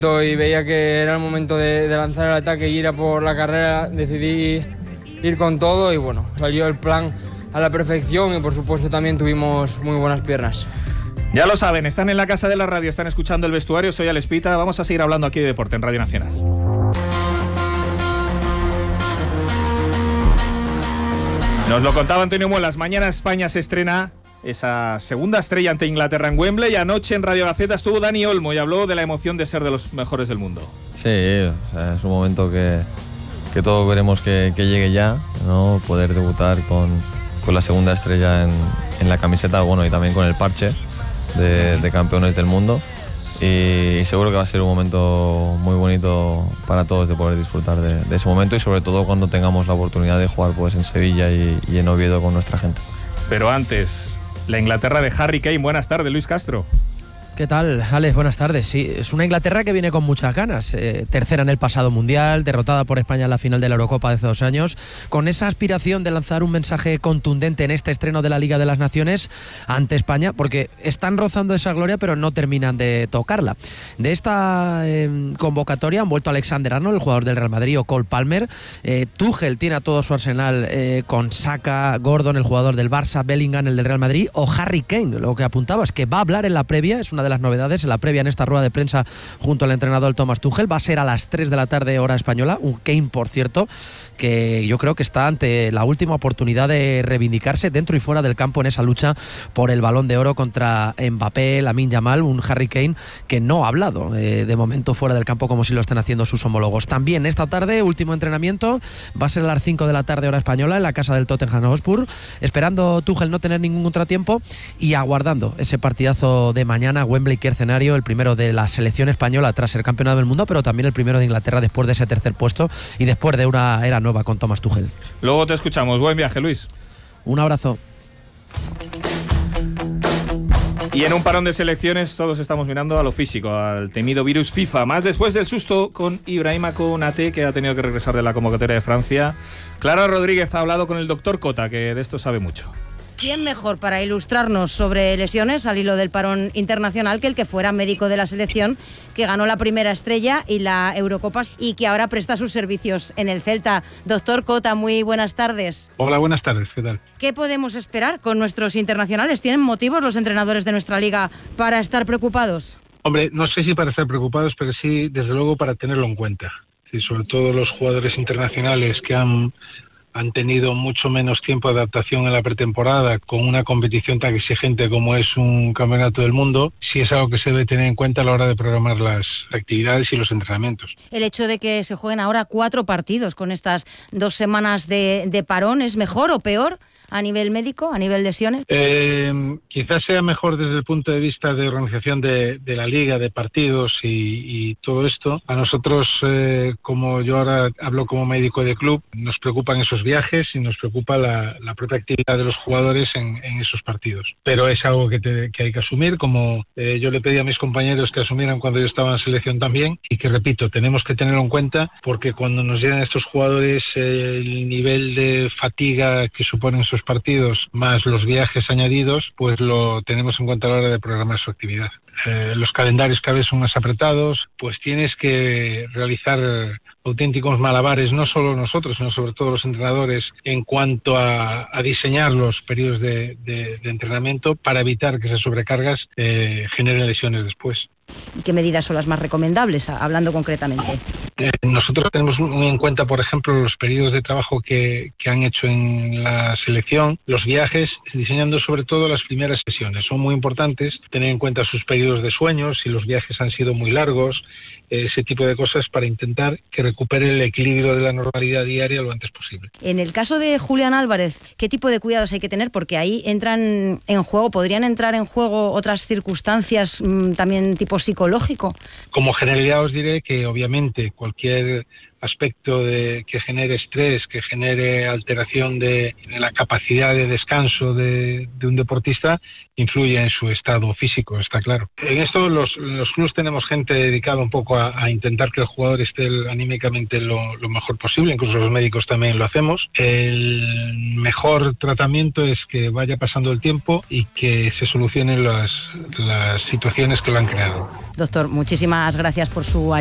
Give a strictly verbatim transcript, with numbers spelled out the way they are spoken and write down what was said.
Y veía que era el momento de, de lanzar el ataque y ir a por la carrera, decidí ir con todo y bueno, salió el plan a la perfección y por supuesto también tuvimos muy buenas piernas. Ya lo saben, están en la casa de la radio, están escuchando El Vestuario, soy Alex Pita, vamos a seguir hablando aquí de deporte en Radio Nacional. Nos lo contaba Antonio Muelas, mañana España se estrena esa segunda estrella ante Inglaterra en Wembley, y anoche en Radio Gaceta estuvo Dani Olmo y habló de la emoción de ser de los mejores del mundo. Sí, o sea, es un momento que, que todos queremos que, que llegue ya, ¿no? Poder debutar con, con la segunda estrella en, en la camiseta, bueno, y también con el parche de, de campeones del mundo, y, y seguro que va a ser un momento muy bonito para todos de poder disfrutar de, de ese momento, y sobre todo cuando tengamos la oportunidad de jugar pues en Sevilla y, y en Oviedo con nuestra gente. Pero antes, la Inglaterra de Harry Kane. Buenas tardes, Luis Castro. ¿Qué tal, Alex? Buenas tardes. Sí, es una Inglaterra que viene con muchas ganas. Eh, tercera en el pasado Mundial, derrotada por España en la final de la Eurocopa de hace dos años, con esa aspiración de lanzar un mensaje contundente en este estreno de la Liga de las Naciones ante España, porque están rozando esa gloria, pero no terminan de tocarla. De esta eh, convocatoria han vuelto Alexander-Arnold, el jugador del Real Madrid, o Cole Palmer. Eh, Tuchel tiene a todo su arsenal eh, con Saka, Gordon, el jugador del Barça, Bellingham, el del Real Madrid, o Harry Kane. Lo que apuntabas, que va a hablar en la previa, es una de las novedades en la previa en esta rueda de prensa junto al entrenador Thomas Tuchel. Va a ser a las tres de la tarde hora española, un Kane, por cierto, que yo creo que está ante la última oportunidad de reivindicarse dentro y fuera del campo en esa lucha por el Balón de Oro contra Mbappé, Lamine Yamal, un Harry Kane que no ha hablado eh, de momento fuera del campo como si lo estén haciendo sus homólogos. También esta tarde, último entrenamiento, va a ser a las cinco de la tarde hora española en la casa del Tottenham Hotspur, esperando Tuchel no tener ningún contratiempo y aguardando ese partidazo de mañana, Wembley, qué escenario, el primero de la selección española tras el campeonato del mundo, pero también el primero de Inglaterra después de ese tercer puesto y después de una era nueva con Thomas Tuchel. Luego te escuchamos. Buen viaje, Luis. Un abrazo. Y en un parón de selecciones todos estamos mirando a lo físico, al temido virus FIFA, más después del susto con Ibrahima Konaté, que ha tenido que regresar de la convocatoria de Francia. Clara Rodríguez ha hablado con el doctor Cota, que de esto sabe mucho. ¿Quién mejor para ilustrarnos sobre lesiones al hilo del parón internacional que el que fuera médico de la selección, que ganó la primera estrella y la Eurocopa y que ahora presta sus servicios en el Celta? Doctor Cota, muy buenas tardes. Hola, buenas tardes, ¿qué tal? ¿Qué podemos esperar con nuestros internacionales? ¿Tienen motivos los entrenadores de nuestra liga para estar preocupados? Hombre, no sé si para estar preocupados, pero sí, desde luego, para tenerlo en cuenta. Sí, sobre todo los jugadores internacionales que han... han tenido mucho menos tiempo de adaptación en la pretemporada con una competición tan exigente como es un campeonato del mundo, sí es algo que se debe tener en cuenta a la hora de programar las actividades y los entrenamientos. ¿El hecho de que se jueguen ahora cuatro partidos con estas dos semanas de, de parón es mejor o peor a nivel médico, a nivel lesiones? Eh, quizás sea mejor desde el punto de vista de organización de, de la liga, de partidos y, y todo esto. A nosotros, eh, como yo ahora hablo como médico de club, nos preocupan esos viajes y nos preocupa la, la propia actividad de los jugadores en, en esos partidos. Pero es algo que, te, que hay que asumir, como eh, yo le pedí a mis compañeros que asumieran cuando yo estaba en selección también, y que, repito, tenemos que tenerlo en cuenta porque cuando nos llegan estos jugadores, eh, el nivel de fatiga que suponen sus partidos más los viajes añadidos, pues lo tenemos en cuenta a la hora de programar su actividad. Eh, los calendarios cada vez son más apretados, pues tienes que realizar auténticos malabares, no solo nosotros, sino sobre todo los entrenadores, en cuanto a, a diseñar los periodos de, de, de entrenamiento para evitar que esas sobrecargas eh, generen lesiones después. ¿Y qué medidas son las más recomendables, hablando concretamente? Eh, nosotros tenemos muy en cuenta, por ejemplo, los periodos de trabajo que, que han hecho en la selección, los viajes, diseñando sobre todo las primeras sesiones. Son muy importantes tener en cuenta sus periodos de sueño, si los viajes han sido muy largos, ese tipo de cosas para intentar que recupere el equilibrio de la normalidad diaria lo antes posible. En el caso de Julián Álvarez, ¿qué tipo de cuidados hay que tener? Porque ahí entran en juego, podrían entrar en juego otras circunstancias también tipo psicológico. Como generalidad os diré que obviamente cualquier aspecto de que genere estrés, que genere alteración de, de la capacidad de descanso de, de un deportista, influye en su estado físico, está claro. En esto los, los clubes tenemos gente dedicada un poco a, a intentar que el jugador esté anímicamente lo, lo mejor posible, incluso los médicos también lo hacemos. El mejor tratamiento es que vaya pasando el tiempo y que se solucionen las, las situaciones que lo han creado. Doctor, muchísimas gracias por su ayuda.